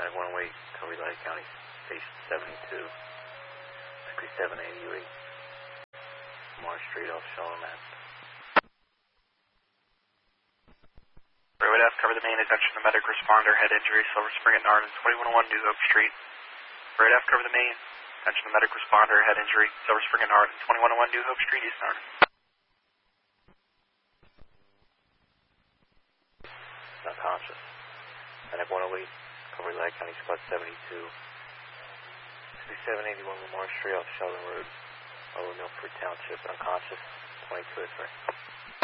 108, Cover Lake County, Station 72, 6788, Lamar Street off Charlotte, Mass. Railway F, cover the main, attention to medic responder, head injury, Silver Spring at Narden, 2101 New Hope Street. Railway F, cover the main, attention to medic responder, head injury, Silver Spring at Narden, 2101 New Hope Street, East Narden. Not conscious. Medic 108, Cover Lake County, Spot 72, 6781 Lamar Street off Sheldon Road, Lower Milford Township, unconscious, 2203.